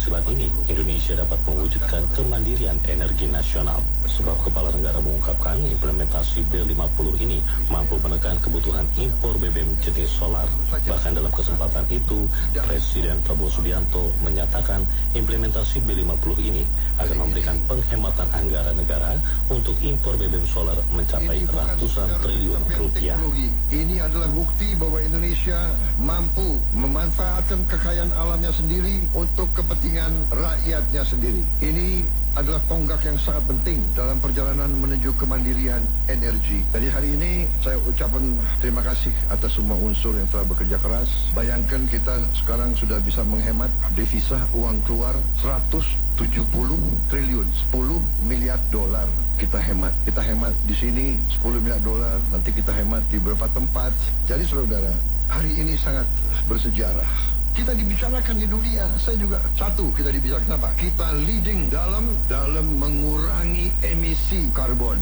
keberhasilan ini, Indonesia dapat mewujudkan kemandirian energi nasional. Sebab kepala negara mengungkapkan implementasi B50 ini mampu menekan kebutuhan impor BBM jenis solar. Bahkan dalam kesempatan itu, Presiden Prabowo Subianto menyatakan implementasi B50 ini akan memberikan penghematan anggaran negara untuk impor BBM solar mencapai ratusan triliun rupiah. Ini adalah bukti bahwa Indonesia mampu memanfaatkan kekayaan alamnya sendiri untuk kepentingan rakyatnya sendiri. Ini adalah tonggak yang sangat penting dalam perjalanan menuju kemandirian energi. Jadi hari ini saya ucapkan terima kasih atas semua unsur yang telah bekerja keras. Bayangkan kita sekarang sudah bisa menghemat devisa uang keluar 170 triliun, 10 miliar dolar kita hemat. Kita hemat di sini 10 miliar dolar, nanti kita hemat di beberapa tempat. Jadi saudara, hari ini sangat bersejarah. Kita dibicarakan di dunia. Saya juga satu kita dibicarakan. Kenapa? Kita leading dalam mengurangi emisi karbon.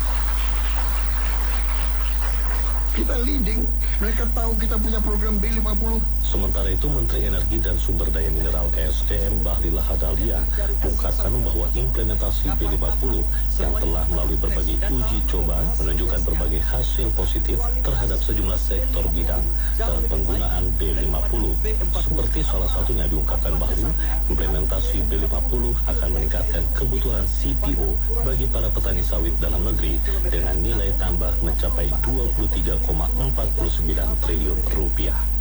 Kita leading. Mereka tahu kita punya program B50. Sementara itu, Menteri Energi dan Sumber Daya Mineral SDM Bahlil Lahadalia mengungkapkan bahwa implementasi B50 yang telah melalui berbagai uji coba menunjukkan berbagai hasil positif terhadap sejumlah sektor bidang dalam penggunaan B50. Seperti salah satunya diungkapkan Bahlil, implementasi B50 akan meningkatkan kebutuhan CPO bagi para petani sawit dalam negeri dengan nilai tambah mencapai 23,49 triliun rupiah.